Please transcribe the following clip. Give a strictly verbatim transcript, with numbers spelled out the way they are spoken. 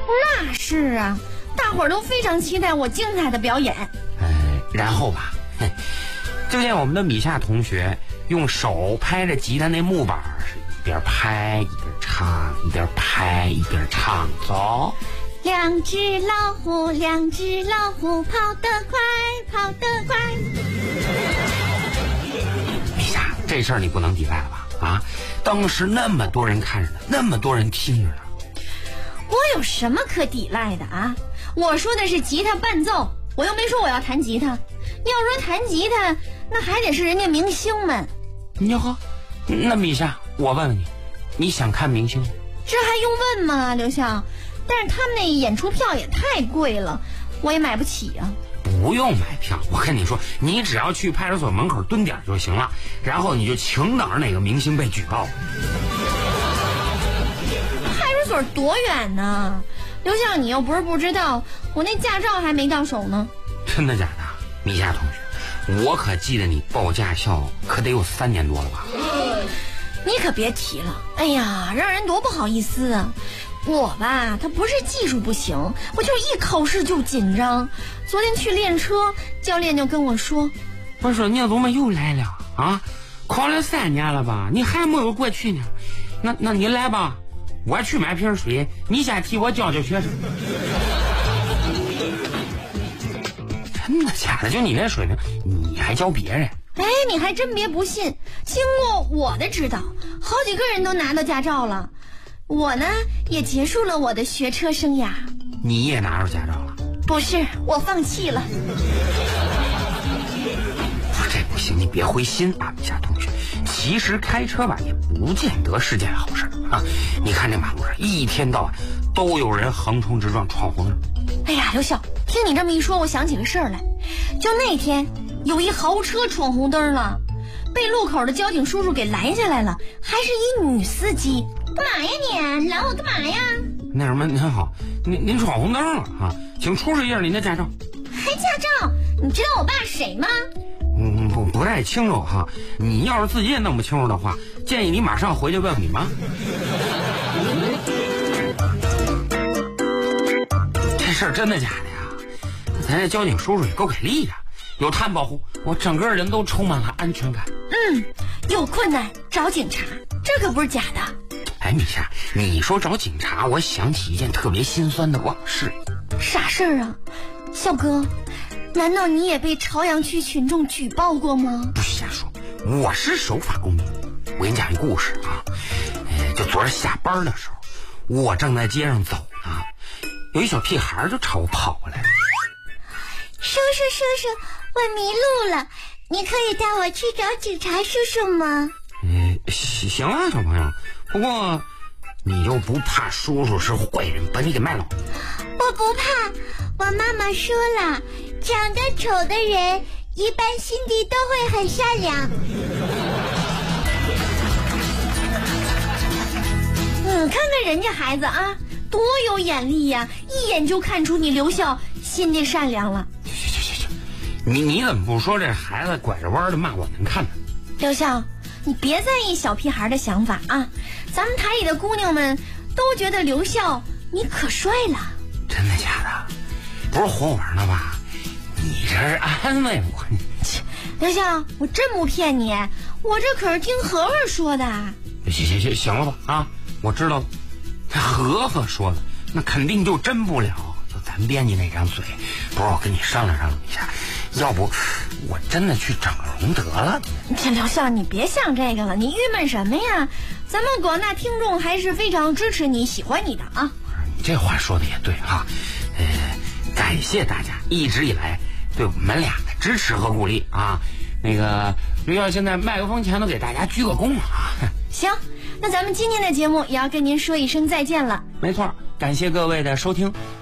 那是啊，大伙儿都非常期待我精彩的表演。 呃，然后吧，就见我们的米夏同学用手拍着吉他那木板，是一边拍一边唱，一边拍一边唱，走。 两只老虎，两只老虎，跑得快，跑得快。 米夏，这事儿你不能抵赖了吧？啊，当时那么多人看着呢，那么多人听着呢。 我有什么可抵赖的啊？我说的是吉他伴奏，我又没说我要弹吉他。要说弹吉他，那还得是人家明星们。 你好，那米夏，我问问你，你想看明星？ 这还用问吗，刘笑？但是他们那演出票也太贵了，我也买不起啊。 不用买票，我跟你说，你只要去派出所门口蹲点就行了，然后你就请等着哪个明星被举报。 派出所多远呢？刘笑，你又不是不知道，我那驾照还没到手呢。 真的假的？米夏同学，我可记得你报驾校可得有三年多了吧？ 你可别提了，哎呀，让人多不好意思啊。我吧，他不是技术不行，我就一考试就紧张。昨天去练车，教练就跟我说：“ 我说你怎么又来了啊？考了三年了吧，你还没有过去呢。那那你来吧，我去买瓶水，你先替我教教学生。”真的假的？就你这水平，你还教别人？ 哎，你还真别不信，经过我的指导，好几个人都拿到驾照了。我呢，也结束了我的学车生涯。 你也拿着驾照了？ 不是，我放弃了。 这不行，你别灰心啊，米夏同学。其实开车吧，也不见得是件好事啊。你看这马路上一天到晚都有人横冲直撞闯红灯。 哎呀，刘晓，听你这么一说，我想起个事儿来。就那天有一豪车闯红灯了，被路口的交警叔叔给拦下来了，还是一女司机。干嘛呀你？拦我干嘛呀？ 那什么，您好，您您闯红灯了啊，请出示一下您的驾照。 还驾照？你知道我爸谁吗？ 嗯，不不太清楚哈。你要是自己也弄不清楚的话，建议你马上回去问问你妈。这事儿真的假的呀？咱这交警叔叔也够给力的，有他们保护，我整个人都充满了安全感。 嗯，有困难找警察，这可不是假的。 哎，米夏，你说找警察，我想起一件特别心酸的往事。 啥事儿啊？笑哥，难道你也被朝阳区群众举报过吗？ 不许瞎说，我是守法公民。我给你讲一故事啊，呃，就昨儿下班的时候，我正在街上走呢，有一小屁孩就朝我跑过来了。 叔叔叔叔，我迷路了，你可以带我去找警察叔叔吗？ 呃，行啊，小朋友，不过你就不怕叔叔是坏人把你给卖了？ 我不怕，我妈妈说了，长得丑的人一般心地都会很善良。嗯，看看人家孩子啊，多有眼力呀、啊，一眼就看出你刘笑心地善良了。 行行行行，你你怎么不说这孩子拐着弯的骂我难看呢？ 刘笑，你别在意小屁孩的想法啊！咱们台里的姑娘们都觉得刘笑你可帅了。 真的假的？不是哄我玩呢吧？你这是安慰我。 刘笑，我真不骗你，我这可是听和和说的。 行行行，行了吧啊！我知道了，和和说的那肯定就真不了，就咱编辑那张嘴。不是，我跟你商量商量一下，要不我真的去整容得了。 这刘笑，你别想这个了，你郁闷什么呀？咱们广大听众还是非常支持你、喜欢你的啊。 你这话说的也对哈、啊，呃，感谢大家一直以来对我们俩的支持和鼓励啊。那个刘笑现在麦克风前头给大家鞠个躬啊。 行，那咱们今天的节目也要跟您说一声再见了。 没错，感谢各位的收听，